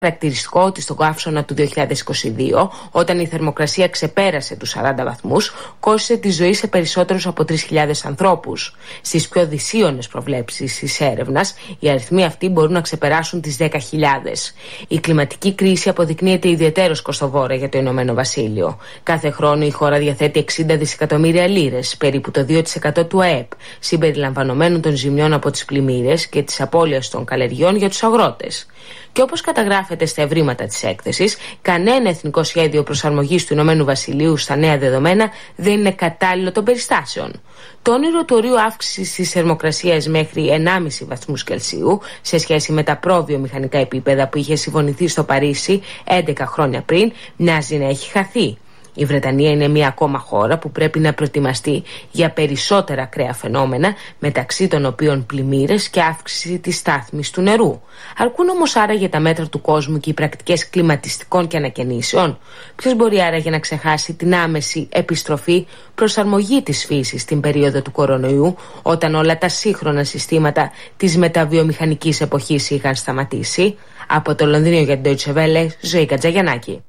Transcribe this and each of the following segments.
Χαρακτηριστικό ότι στον καύσωνα του 2022, όταν η θερμοκρασία ξεπέρασε τους 40 βαθμούς, κόστισε τη ζωή σε περισσότερους από 3.000 ανθρώπους. Στις πιο δυσίωνες προβλέψεις της έρευνας, οι αριθμοί αυτοί μπορούν να ξεπεράσουν τις 10.000. Η κλιματική κρίση αποδεικνύεται ιδιαιτέρως κοστοβόρα για το Ηνωμένο Βασίλειο. Κάθε χρόνο η χώρα διαθέτει 60 δισεκατομμύρια λίρες, περίπου το 2% του ΑΕΠ, συμπεριλαμβανομένων των ζημιών από τις πλημμύρες και της απώλειας των καλλιεργειών για τους αγρότες. Και όπως καταγράφεται στα ευρήματα της έκθεσης, κανένα εθνικό σχέδιο προσαρμογής του Ηνωμένου Βασιλείου στα νέα δεδομένα δεν είναι κατάλληλο των περιστάσεων. Το όνειρο του ορίου αύξησης της θερμοκρασίας μέχρι 1,5 βαθμούς Κελσίου σε σχέση με τα προβιομηχανικά επίπεδα που είχε συμφωνηθεί στο Παρίσι 11 χρόνια πριν μοιάζει να έχει χαθεί. Η Βρετανία είναι μία ακόμα χώρα που πρέπει να προετοιμαστεί για περισσότερα ακραία φαινόμενα, μεταξύ των οποίων πλημμύρες και αύξηση της στάθμης του νερού. Αρκούν όμως άραγε τα μέτρα του κόσμου και οι πρακτικές κλιματιστικών και ανακαινήσεων? Ποιος μπορεί άραγε να ξεχάσει την άμεση επιστροφή προσαρμογή της φύσης στην περίοδο του κορονοϊού, όταν όλα τα σύγχρονα συστήματα της μεταβιομηχανικής εποχής είχαν σταματήσει? Από το Λονδίνο για την Deutsche Welle, Ζωή Κατζαγιαννάκη.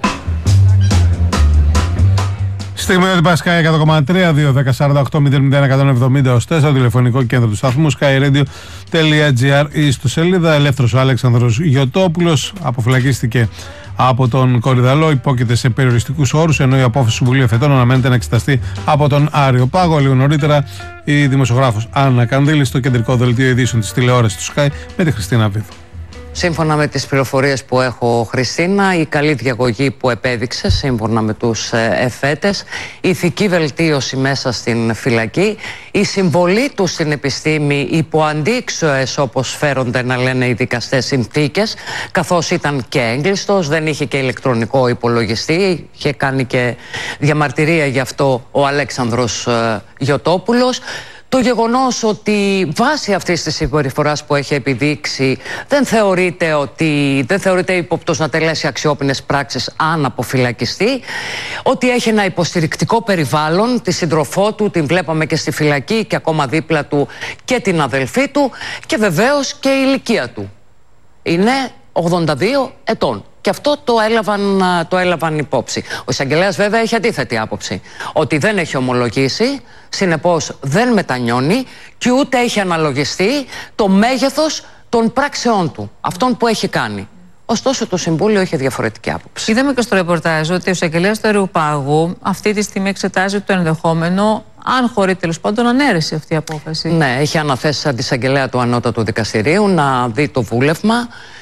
Στιγμή ότι Sky 100,3, 2-10-48-001-170 ως 4, τηλεφωνικό κέντρο του σταθμού skyradio.gr ή στο σελίδα. Ελεύθερος ο Αλέξανδρος Γιωτόπουλος αποφυλακίστηκε από τον Κορυδαλό, υπόκειται σε περιοριστικούς όρους, ενώ η απόφαση του Συμβουλίου Εφετών αναμένεται να εξεταστεί από τον Άριο Πάγο. Λίγο νωρίτερα η δημοσιογράφος Άννα Κανδύλη στο κεντρικό δελτίο ειδήσεων της τηλεόρασης του Sky με τη Χριστίνα Βίδου. Σύμφωνα με τις πληροφορίες που έχω, Χριστίνα, η καλή διαγωγή που επέδειξε σύμφωνα με τους εφέτες, η ηθική βελτίωση μέσα στην φυλακή, η συμβολή του στην επιστήμη υπό αντίξωες, όπως φέρονται να λένε οι δικαστές, συνθήκες, καθώς ήταν και έγκλειστος, δεν είχε και ηλεκτρονικό υπολογιστή, είχε κάνει και διαμαρτυρία γι' αυτό ο Αλέξανδρος Γιωτόπουλος. Το γεγονός ότι βάσει αυτής της συμπεριφοράς που έχει επιδείξει δεν θεωρείται ύποπτος να τελέσει αξιόπινες πράξεις αν αποφυλακιστεί, ότι έχει ένα υποστηρικτικό περιβάλλον, τη σύντροφό του, την βλέπαμε και στη φυλακή και ακόμα δίπλα του και την αδελφή του, και βεβαίως και η ηλικία του. Είναι 82 ετών. Και αυτό το έλαβαν υπόψη. Ο εισαγγελέας βέβαια έχει αντίθετη άποψη. Ότι δεν έχει ομολογήσει, συνεπώς δεν μετανιώνει και ούτε έχει αναλογιστεί το μέγεθος των πράξεών του, αυτών που έχει κάνει. Ωστόσο το Συμβούλιο είχε διαφορετική άποψη. Είδαμε και στο ρεπορτάζ ότι ο εισαγγελέας του Αριού Πάγου αυτή τη στιγμή εξετάζει το ενδεχόμενο, αν χωρεί τέλος πάντων, ανέρεση αυτή η απόφαση. Ναι, έχει αναθέσει σαν εισαγγελέα του Ανώτατου Δικαστηρίου να δει το βούλευμα.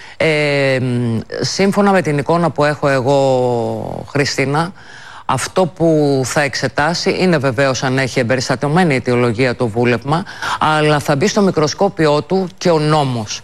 Σύμφωνα με την εικόνα που έχω εγώ, Χριστίνα, αυτό που θα εξετάσει είναι βεβαίως αν έχει εμπεριστατωμένη αιτιολογία το βούλευμα, αλλά θα μπει στο μικροσκόπιό του και ο νόμος.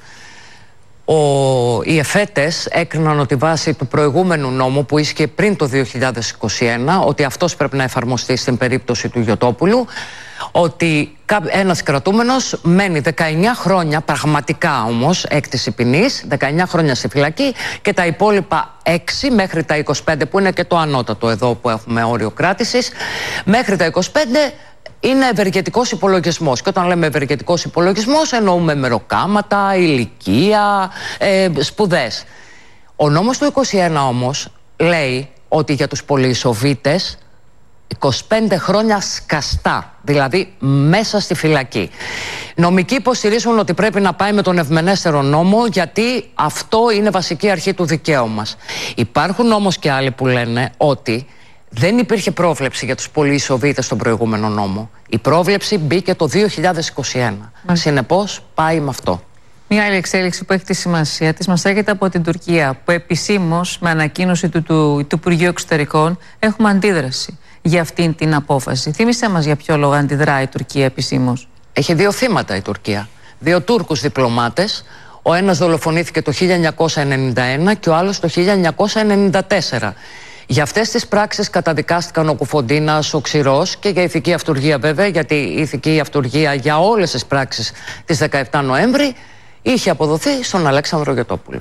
Οι εφέτες έκριναν ότι βάσει του προηγούμενου νόμου που ίσχυε πριν το 2021, ότι αυτός πρέπει να εφαρμοστεί στην περίπτωση του Γιωτόπουλου, ότι ένας κρατούμενος μένει 19 χρόνια, πραγματικά όμως, έκτηση ποινής, 19 χρόνια στη φυλακή, και τα υπόλοιπα 6 μέχρι τα 25, που είναι και το ανώτατο εδώ που έχουμε όριο κράτησης, μέχρι τα 25 είναι ευεργετικός υπολογισμός. Και όταν λέμε ευεργετικός υπολογισμός εννοούμε μεροκάματα, ηλικία, σπουδές. Ο νόμος του 21 όμως λέει ότι για τους πολυεισοβήτες 25 χρόνια σκαστά, δηλαδή μέσα στη φυλακή. Νομικοί υποστηρίζουν ότι πρέπει να πάει με τον ευμενέστερο νόμο, γιατί αυτό είναι βασική αρχή του δικαίου μας. Υπάρχουν όμως και άλλοι που λένε ότι δεν υπήρχε πρόβλεψη για τους πολυεισοβήτες στον προηγούμενο νόμο. Η πρόβλεψη μπήκε το 2021. Συνεπώς πάει με αυτό. Μια άλλη εξέλιξη που έχει τη σημασία της μας έρχεται από την Τουρκία, που επισήμως με ανακοίνωση του Υπουργείου Εξωτερικών έχουμε αντίδραση για αυτήν την απόφαση. Θύμισε μας για ποιο λόγο αντιδρά η Τουρκία επισήμως. Έχει 2 θύματα η Τουρκία. 2 Τούρκους διπλωμάτες. Ο ένας δολοφονήθηκε το 1991 και ο άλλος το 1994. Για αυτές τις πράξεις καταδικάστηκαν ο Κουφοντίνας, ο Ξηρός, και για ηθική αυτουργία βέβαια, γιατί η ηθική αυτουργία για όλες τις πράξεις της 17 Νοέμβρη είχε αποδοθεί στον Αλέξανδρο Γιωτόπουλο.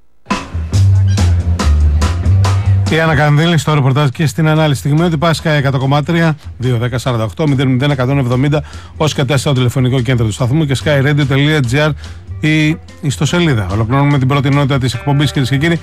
Η Άννα Κανδύλη στο ρεπορτάζ και στην ανάλυση. Στιγμή ότι Sky 100,3, 2-10-48-001-170 ως και 4 στο τηλεφωνικό κέντρο του σταθμού και skyradio.gr η ιστοσελίδα. Ολοκληρώνουμε την πρώτη ενότητα της εκπομπής, κυρίες και κύριοι.